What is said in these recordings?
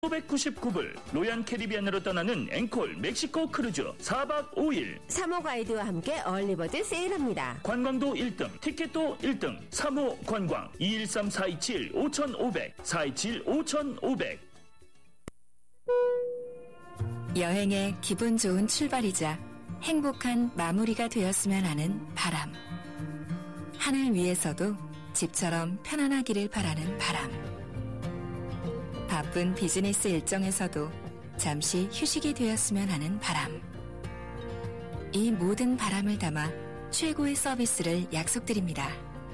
599불 로얀 캐리비안으로 떠나는 앵콜 멕시코 크루즈 4박 5일 3호 가이드와 함께 얼리버드 세일합니다. 관광도 1등 티켓도 1등 3호 관광 213-427-5500 427-5500. 여행의 기분 좋은 출발이자 행복한 마무리가 되었으면 하는 바람. 하늘 위에서도 집처럼 편안하기를 바라는 바람. 바쁜 비즈니스 일정에서도 잠시 휴식이 되었으면 하는 바람. 이 모든 바람을 담아 최고의 서비스를 약속드립니다.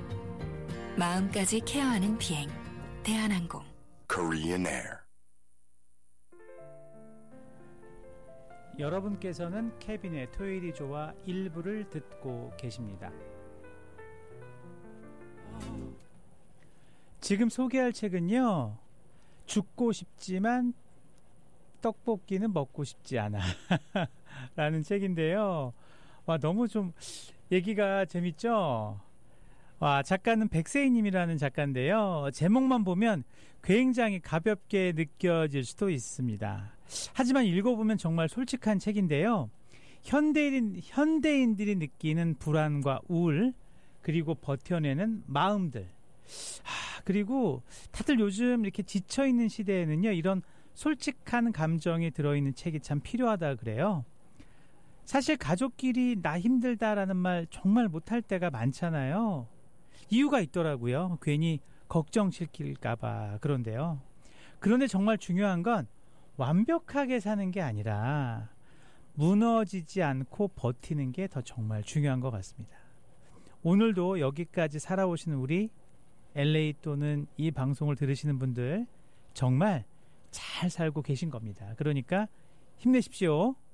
마음까지 케어하는 비행, 대한항공. Korean Air. 여러분께서는 케빈의 토요일이 좋아 일부를 듣고 계십니다. 지금 소개할 책은요, 죽고 싶지만 떡볶이는 먹고 싶지 않아 라는 책인데요. 와, 너무 좀 얘기가 재밌죠? 와, 작가는 백세희님이라는 작가인데요. 제목만 보면 굉장히 가볍게 느껴질 수도 있습니다. 하지만 읽어보면 정말 솔직한 책인데요. 현대인들이 느끼는 불안과 우울, 그리고 버텨내는 마음들, 그리고 다들 요즘 이렇게 지쳐있는 시대에는요, 이런 솔직한 감정이 들어있는 책이 참 필요하다 그래요. 사실 가족끼리 나 힘들다라는 말 정말 못할 때가 많잖아요. 이유가 있더라고요. 괜히 걱정 시킬까봐. 그런데요, 그런데 정말 중요한 건 완벽하게 사는 게 아니라 무너지지 않고 버티는 게 더 정말 중요한 것 같습니다. 오늘도 여기까지 살아오시는 우리 LA 또는 이 방송을 들으시는 분들 정말 잘 살고 계신 겁니다. 그러니까 힘내십시오.